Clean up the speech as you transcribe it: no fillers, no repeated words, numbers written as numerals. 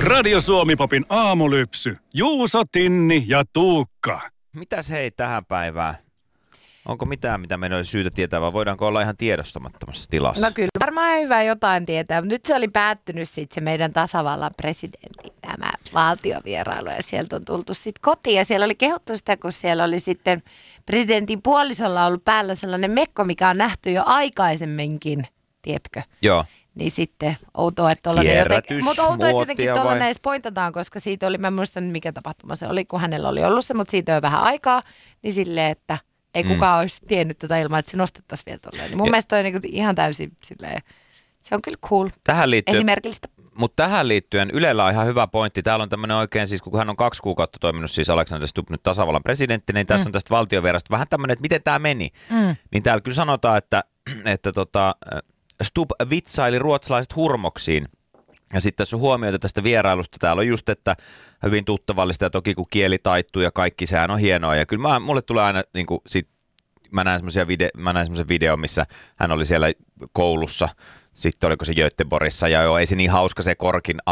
Radio Suomi-popin aamulypsy. Juuso, Tinni ja Tuukka. Mitäs hei tähän päivään? Onko mitään, mitä meidän olisi syytä tietää, vai voidaanko olla ihan tiedostamattomassa tilassa? No kyllä, varmaan hyvä jotain tietää, mutta nyt se oli päättynyt sitten se meidän tasavallan presidentin tämä valtiovierailu ja sieltä on tultu sitten kotiin ja siellä oli kehuttu sitä, kun siellä oli sitten presidentin puolisolla ollut päällä sellainen mekko, mikä on nähty jo aikaisemminkin, tiedätkö? Joo. Niin sitten outoa, että tollainen jotenkin, mutta outoa, että jotenkin tollainen edes pointataan, koska siitä oli, mä en muista mikä tapahtuma se oli, kun hänellä oli ollut se, mutta siitä on vähän aikaa, niin silleen, että ei kukaan olisi tiennyt tätä ilman, että se nostettaisiin vielä tolleen. Niin mun mielestä on niin ihan täysin silleen, se on kyllä cool, tähän liittyen, esimerkillistä. Mutta tähän liittyen Ylellä on ihan hyvä pointti. Täällä on tämmöinen oikein, siis kun hän on 2 kuukautta toiminut siis Alexander Stubb nyt tasavallan presidentti, niin tässä on tästä valtiovierasta vähän tämmöinen, että miten tämä meni. Niin täällä kyllä sanotaan, että Stubb vitsaili ruotsalaiset hurmoksiin. Ja sitten tässä on huomioita tästä vierailusta. Täällä on just, että hyvin tuttavallista ja toki kun kieli taittuu ja kaikki, sehän on hienoa. Ja kyllä mulle tulee aina, niin kuin, mä näin semmoisen videon, missä hän oli siellä koulussa. Sitten oliko se Göteborgissa ja joo, ei se niin hauska se korkin